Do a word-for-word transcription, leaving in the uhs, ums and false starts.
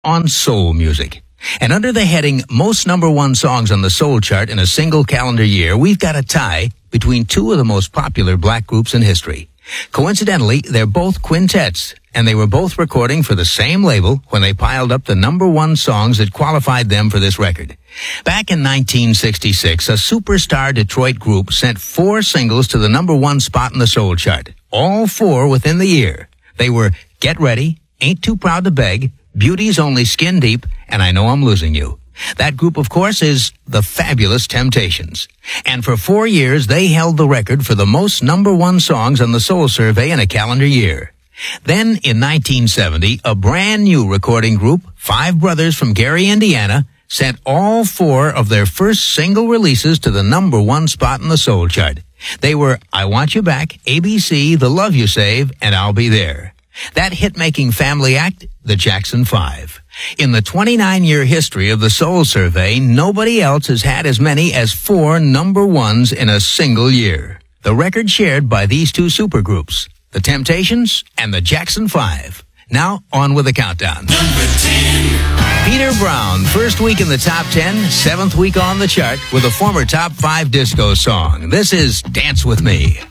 on soul music. And under the heading Most Number One Songs on the Soul Chart in a Single Calendar Year, we've got a tie between two of the most popular black groups in history. Coincidentally, they're both quintets, and they were both recording for the same label when they piled up the number one songs that qualified them for this record. Back in nineteen sixty-six, a superstar Detroit group sent four singles to the number one spot in the soul chart, all four within the year. They were Get Ready, Ain't Too Proud to Beg, Beauty's Only Skin Deep, and I Know I'm Losing You. That group, of course, is the Fabulous Temptations. And for four years, they held the record for the most number one songs on the Soul Survey in a calendar year. Then, in nineteen seventy, a brand new recording group, five brothers from Gary, Indiana, sent all four of their first single releases to the number one spot in the soul chart. They were I Want You Back, A B C, The Love You Save, and I'll Be There. That hit-making family act, the Jackson Five. In the twenty-nine-year history of the Soul Survey, nobody else has had as many as four number ones in a single year. The record shared by these two supergroups, the Temptations and the Jackson Five. Now, on with the countdown. Number ten. Peter Brown, first week in the top ten, seventh week on the chart with a former top five disco song. This is Dance With Me.